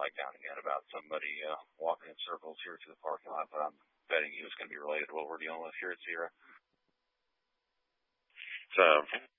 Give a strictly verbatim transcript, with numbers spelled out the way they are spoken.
like down again about somebody uh, walking in circles here to the parking lot, but I'm betting you it's going to be related to what we're dealing with here at Sierra. So